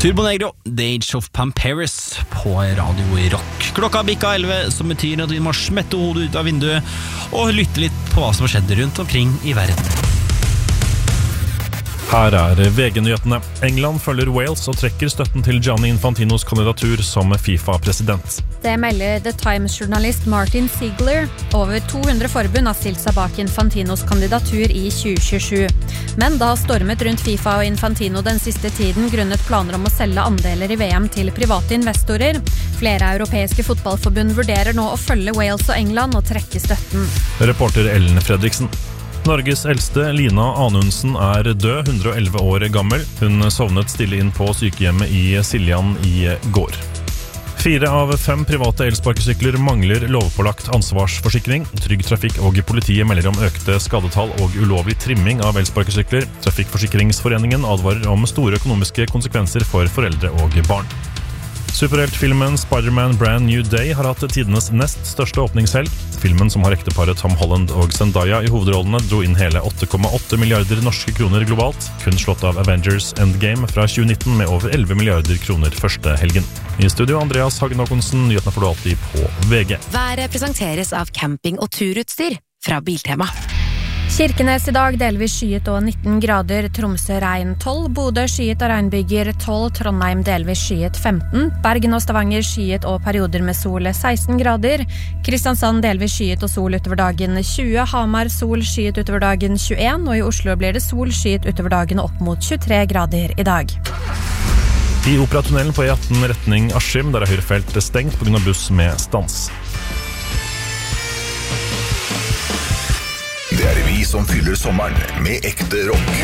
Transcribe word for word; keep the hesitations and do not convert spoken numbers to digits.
Turbo Negro, The Age of Pamperis på Radio Rock. Klokka bikka elleve, som betyr at vi må smette hodet ut av vinduet og lytte litt på hva som har skjedd rundt omkring i verden. Her er V G-nyhetene. England følger Wales og trekker støtten til Gianni Infantinos kandidatur som FIFA-president. Det melder The Times-journalist Martin Ziegler. Over to hundre forbund har stilt seg bak Infantinos kandidatur i tjue tjuesju. Men det har stormet rundt FIFA og Infantino den siste tiden grunnet planer om å selge andeler i V M til private investorer. Flere europeiske fotballforbund vurderer nå å følge Wales og England og trekke støtten. Reporter Ellen Fredriksen. Norges eldste, Lina Anundsen, er død, hundre og elleve år gammel. Hun sovnet stille inn på sykehjemmet i Siljan i går. Fire av fem private elsparkesykler mangler lovpålagt ansvarsforsikring. Trygg Trafikk og politiet melder om økte skadetall og ulovlig trimming av elsparkesykler. Trafikkforsikringsforeningen advarer om store økonomiske konsekvenser for foreldre og barn. Superheltfilmen Spider-Man Brand New Day har hatt tidenes nest største åpningshelg. Filmen, som har ekteparet Tom Holland og Zendaya i hovedrollene, dro inn hele åtte komma åtte milliarder norske kroner globalt, kun slått av Avengers Endgame fra tjue nitten med over elleve milliarder kroner første helgen. I studio Andreas Hagen Håkonsen, nyhetene får du alltid på V G. Været presenteres av camping- og turutstyr fra Biltema. Kirkenes i dag delvis skyet og nitten grader, Tromsø regn tolv, Bodø skyet og regnbyger tolv, Trondheim delvis skyet femten, Bergen og Stavanger skyet og perioder med sol seksten grader, Kristiansand delvis skyet og sol utover dagen tjue, Hamar sol skyet utover dagen tjueen, og i Oslo blir det sol skyet utover dagen opp mot tjuetre grader i dag. I Operatunnelen på E atten retning Askim, der er høyrefelt stengt på grunn av buss med stans. Det er vi som fyller sommeren med ekte rock.